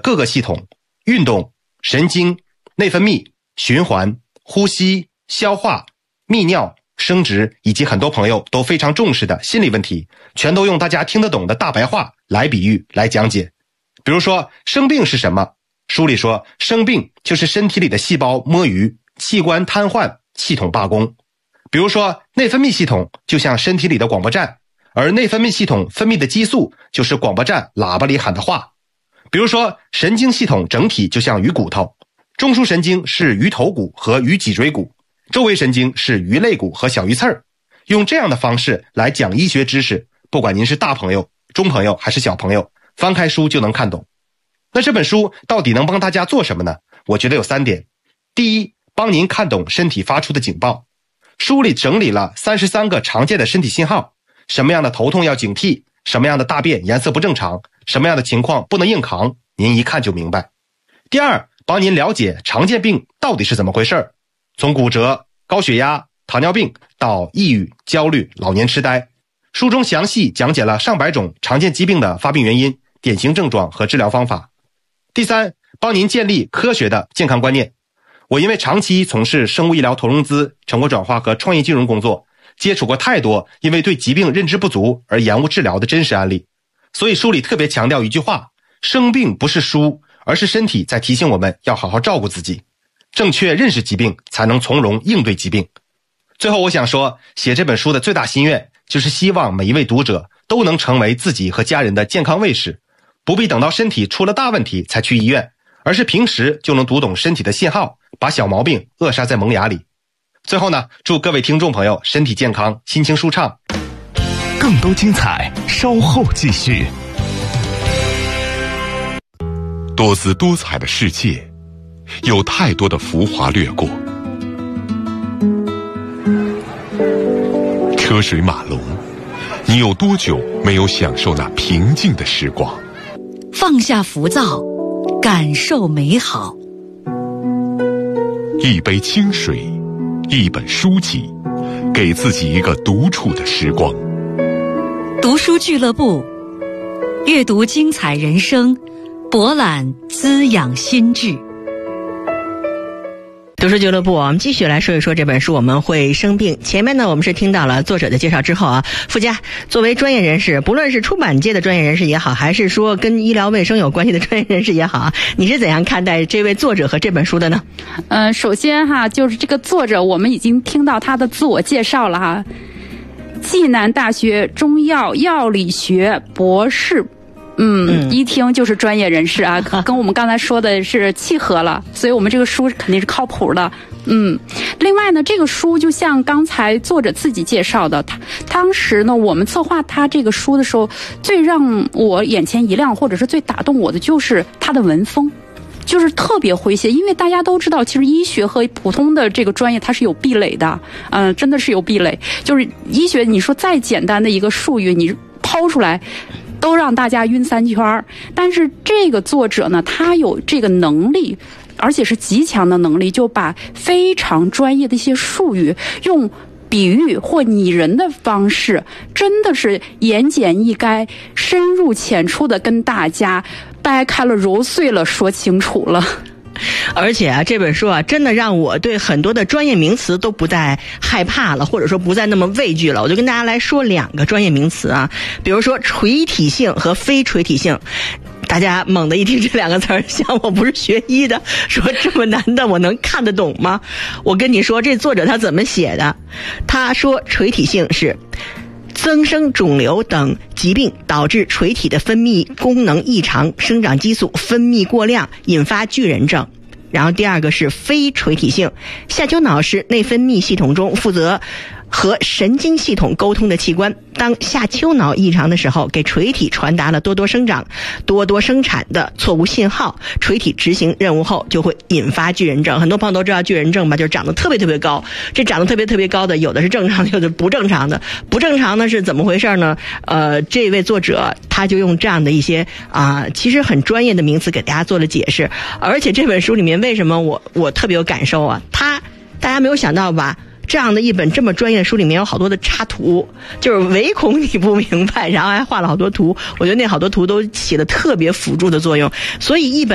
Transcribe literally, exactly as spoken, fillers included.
各个系统，运动、神经、内分泌、循环、呼吸、消化、泌尿、生殖，以及很多朋友都非常重视的心理问题，全都用大家听得懂的大白话来比喻来讲解。比如说生病是什么？书里说生病就是身体里的细胞摸鱼，器官瘫痪，系统罢工。比如说内分泌系统就像身体里的广播站，而内分泌系统分泌的激素就是广播站喇叭里喊的话。比如说神经系统整体就像鱼骨头，中枢神经是鱼头骨和鱼脊椎骨，周围神经是鱼肋骨和小鱼刺儿。用这样的方式来讲医学知识，不管您是大朋友、中朋友还是小朋友，翻开书就能看懂。那这本书到底能帮大家做什么呢？我觉得有三点。第一，帮您看懂身体发出的警报。书里整理了三十三个常见的身体信号，什么样的头痛要警惕，什么样的大便颜色不正常，什么样的情况不能硬扛，您一看就明白。第二，帮您了解常见病到底是怎么回事，从骨折、高血压、糖尿病到抑郁、焦虑、老年痴呆。书中详细讲解了上百种常见疾病的发病原因、典型症状和治疗方法。第三，帮您建立科学的健康观念。我因为长期从事生物医疗投融资、成果转化和创业金融工作，接触过太多因为对疾病认知不足而延误治疗的真实案例，所以书里特别强调一句话：生病不是输，而是身体在提醒我们要好好照顾自己，正确认识疾病，才能从容应对疾病。最后我想说，写这本书的最大心愿就是希望每一位读者都能成为自己和家人的健康卫士，不必等到身体出了大问题才去医院，而是平时就能读懂身体的信号，把小毛病扼杀在萌芽里。最后呢，祝各位听众朋友身体健康，心情舒畅。 更多精彩稍后继续。多姿多彩的世界，有太多的浮华掠过，车水马龙，你有多久没有享受那平静的时光？ 放下浮躁，感受美好。 一杯清水，一本书籍，给自己一个独处的时光。 读书俱乐部，阅读精彩人生，博览滋养心智。 读书俱乐部，我们继续来说一说这本书《我们会生病》。前面呢，我们是听到了作者的介绍之后啊，傅佳作为专业人士，不论是出版界的专业人士也好，还是说跟医疗卫生有关系的专业人士也好啊，你是怎样看待这位作者和这本书的呢？ 呃，首先哈，就是这个作者，我们已经听到他的自我介绍了哈，暨南大学中药药理学博士。嗯，一听就是专业人士啊，跟我们刚才说的是契合了，所以我们这个书肯定是靠谱的。嗯，另外呢，这个书就像刚才作者自己介绍的，他当时呢，我们策划他这个书的时候，最让我眼前一亮，或者是最打动我的，就是他的文风。就是特别诙谐，因为大家都知道，其实医学和普通的这个专业它是有壁垒的，嗯、呃，真的是有壁垒。就是医学，你说再简单的一个术语，你抛出来，都让大家晕三圈。但是这个作者呢，他有这个能力，而且是极强的能力，就把非常专业的一些术语用比喻或拟人的方式，真的是言简意赅、深入浅出的跟大家掰开了揉碎了说清楚了。 而且啊，这本书啊，真的让我对很多的专业名词都不再害怕了，或者说不再那么畏惧了。我就跟大家来说两个专业名词啊，比如说垂体性和非垂体性。大家猛地一听这两个词儿，像我不是学医的，说这么难的我能看得懂吗？我跟你说，这作者他怎么写的？他说垂体性是增生肿瘤等疾病导致垂体的分泌功能异常，生长激素分泌过量，引发巨人症。然后第二个是非垂体性，下丘脑是内分泌系统中负责和神经系统沟通的器官，当下丘脑异常的时候，给垂体传达了多多生长、多多生产的错误信号，垂体执行任务后就会引发巨人症。很多朋友都知道巨人症吧，就是长得特别特别高，这长得特别特别高的有的是正常的，有的不正常的。不正常的是怎么回事呢？呃，这位作者他就用这样的一些啊、呃，其实很专业的名词给大家做了解释。而且这本书里面为什么我我特别有感受啊？他大家没有想到吧？这样的一本这么专业的书里面有好多的插图，就是唯恐你不明白，然后还画了好多图，我觉得那好多图都起了特别辅助的作用，所以一本